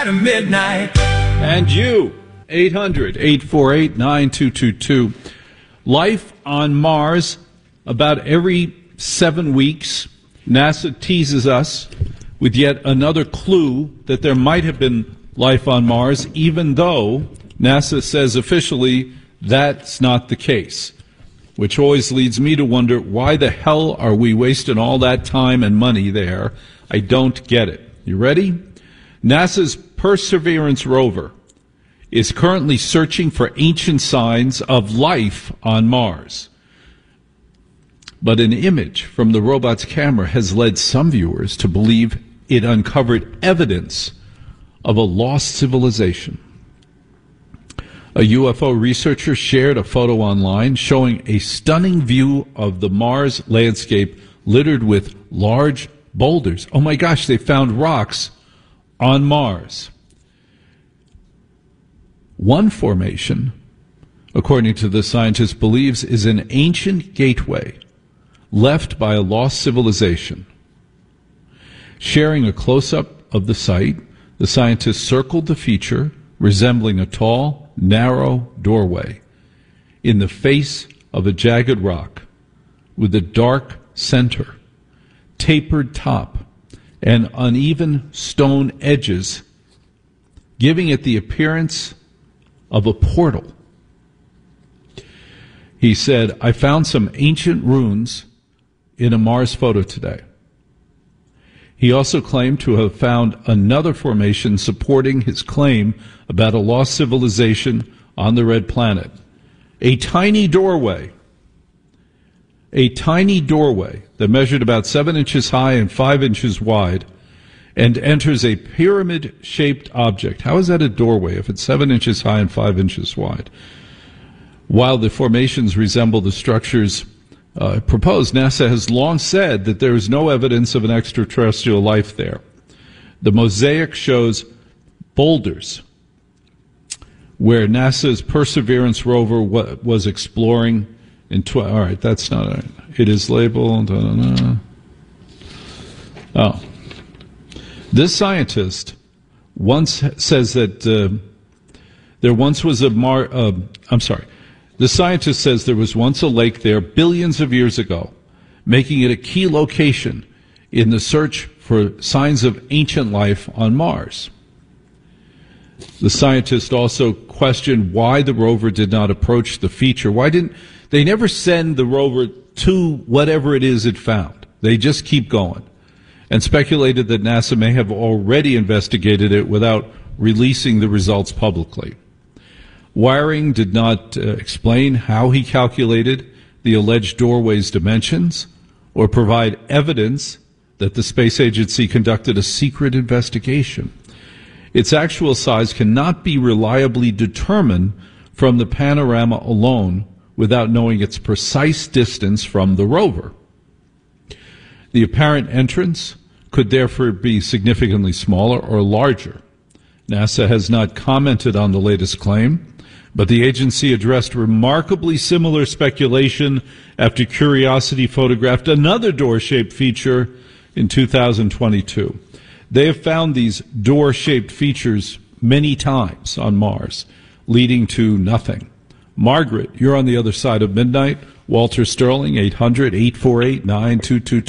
side of midnight. And you, 800-848-9222. Life on Mars, about every 7 weeks, NASA teases us with yet another clue that there might have been life on Mars, even though NASA says officially that's not the case. Which always leads me to wonder, why the hell are we wasting all that time and money there? I don't get it. You ready? NASA's Perseverance rover is currently searching for ancient signs of life on Mars. But an image from the robot's camera has led some viewers to believe it uncovered evidence of a lost civilization. A UFO researcher shared a photo online showing a stunning view of the Mars landscape littered with large boulders. Oh my gosh, they found rocks on Mars. One formation, according to the scientist, believes is an ancient gateway left by a lost civilization. Sharing a close-up of the site, the scientist circled the feature, resembling a tall, narrow doorway in the face of a jagged rock with a dark center, tapered top, and uneven stone edges, giving it the appearance of a portal. He said, "I found some ancient ruins in a Mars photo today." He also claimed to have found another formation supporting his claim about a lost civilization on the red planet. A tiny doorway that measured about 7 inches high and 5 inches wide and enters a pyramid-shaped object. How is that a doorway if it's 7 inches high and 5 inches wide? While the formations resemble the structures proposed, NASA has long said that there is no evidence of an extraterrestrial life there. The mosaic shows boulders where NASA's Perseverance rover was exploring in all right, that's not it. It is labeled. Oh. This scientist once says that there once was a The scientist says there was once a lake there billions of years ago, making it a key location in the search for signs of ancient life on Mars. The scientist also questioned why the rover did not approach the feature. Why didn't they never send the rover to whatever it is it found? They just keep going, and speculated that NASA may have already investigated it without releasing the results publicly. Wiring did not explain how he calculated the alleged doorway's dimensions or provide evidence that the space agency conducted a secret investigation. Its actual size cannot be reliably determined from the panorama alone without knowing its precise distance from the rover. The apparent entrance could therefore be significantly smaller or larger. NASA has not commented on the latest claim, but the agency addressed remarkably similar speculation after Curiosity photographed another door-shaped feature in 2022. They have found these door-shaped features many times on Mars, leading to nothing. Margaret, you're on the other side of midnight. Walter Sterling, 800-848-9222.